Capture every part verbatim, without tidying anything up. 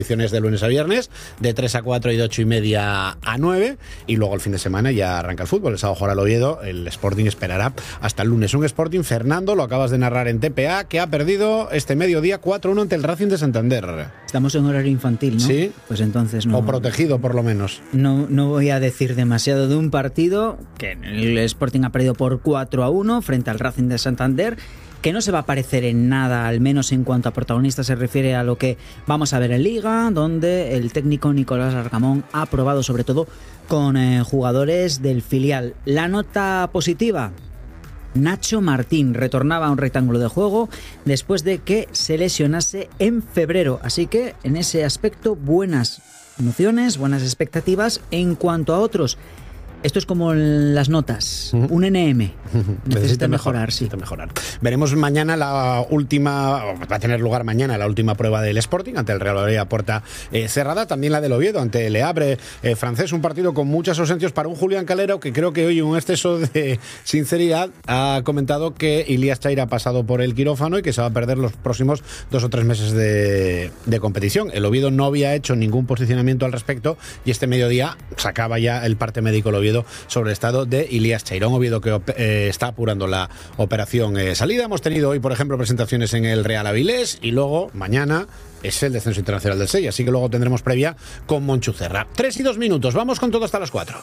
de lunes a viernes, de tres a cuatro y de ocho y media a nueve, y luego el fin de semana ya arranca el fútbol. El sábado jugará el Oviedo, el Sporting esperará hasta el lunes. Un Sporting, Fernando, lo acabas de narrar en T P A, que ha perdido este mediodía cuatro uno ante el Racing de Santander. Estamos en horario infantil, ¿no? Sí. Pues entonces no... O protegido, por lo menos. No, no voy a decir demasiado de un partido que el Sporting ha perdido por cuatro a uno frente al Racing de Santander, que no se va a parecer en nada, al menos en cuanto a protagonistas se refiere a lo que vamos a ver en Liga, donde el técnico Nicolás Larcamón ha probado sobre todo con eh, jugadores del filial. La nota positiva: Nacho Martín retornaba a un rectángulo de juego después de que se lesionase en febrero, así que en ese aspecto buenas nociones, buenas expectativas. En cuanto a otros, esto es como las notas, uh-huh. un N M. Necesita, necesita mejorar, mejor, sí. Necesita mejorar. Veremos mañana la última, va a tener lugar mañana la última prueba del Sporting ante el Real Valladolid a puerta eh, cerrada, también la del Oviedo ante el Le Havre eh, francés, un partido con muchas ausencias para un Julián Calero que creo que hoy, en un exceso de sinceridad, ha comentado que Ilias Chaira ha pasado por el quirófano y que se va a perder los próximos dos o tres meses de, de competición. El Oviedo no había hecho ningún posicionamiento al respecto y este mediodía sacaba ya el parte médico el Oviedo sobre el estado de Ilias Chaira. Un Oviedo que eh, está apurando la operación eh, salida. Hemos tenido hoy, por ejemplo, presentaciones en el Real Avilés y luego mañana es el descenso internacional del Sella, así que luego tendremos previa con Monchu Cerra. Tres y dos minutos, vamos con todo hasta las cuatro.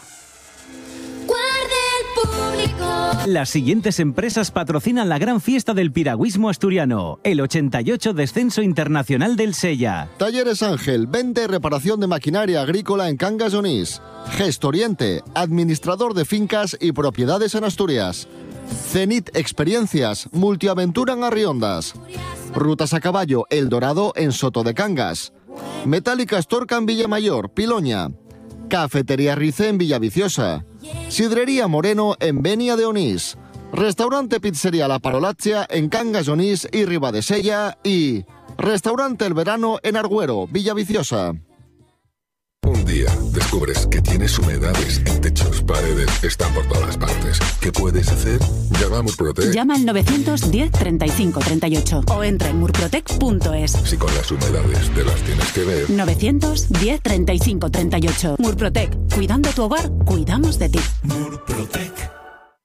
Las siguientes empresas patrocinan la gran fiesta del piragüismo asturiano, el ochenta y ocho Descenso Internacional del Sella. Talleres Ángel, venta y reparación de maquinaria agrícola en Cangas de Onís. Gestoriente, administrador de fincas y propiedades en Asturias. Zenit Experiencias, multiaventura en Arriondas. Rutas a caballo El Dorado en Soto de Cangas. Metálica Storca en Villamayor, Piloña. Cafetería Rice en Villaviciosa. Sidrería Moreno en Benia de Onís. Restaurante Pizzería La Parolaccia en Cangas de Onís y Ribadesella. Y Restaurante El Verano en Argüero, Villaviciosa. Un día descubres que tienes humedades en techos, paredes, están por todas partes. ¿Qué puedes hacer? Llama a Murprotec. Llama al novecientos diez treinta y cinco treinta y ocho o entra en murprotec punto es. Si con las humedades te las tienes que ver. novecientos diez treinta y cinco treinta y ocho. Murprotec. Cuidando tu hogar, cuidamos de ti. Murprotec.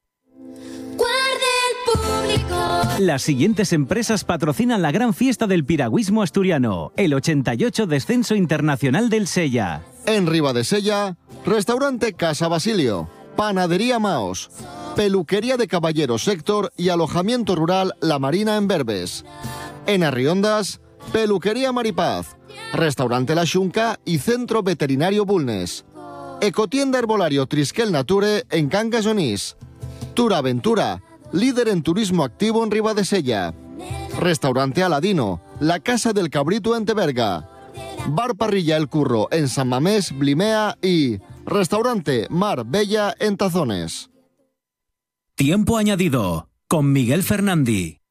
Las siguientes empresas patrocinan la gran fiesta del piragüismo asturiano, el ochenta y ocho Descenso Internacional del Sella. En Ribadesella, Restaurante Casa Basilio, Panadería Maos, Peluquería de Caballeros Héctor y Alojamiento Rural La Marina en Berbes. En Arriondas, Peluquería Maripaz, Restaurante La Xunca y Centro Veterinario Bulnes. Ecotienda Herbolario Trisquel Nature en Cangas de Onís. Tour Aventura, líder en turismo activo en Ribadesella. Restaurante Aladino, La Casa del Cabrito en Teberga. Bar Parrilla El Curro en San Mamés, Blimea y Restaurante Mar Bella en Tazones. Tiempo añadido con Miguel Fernandi.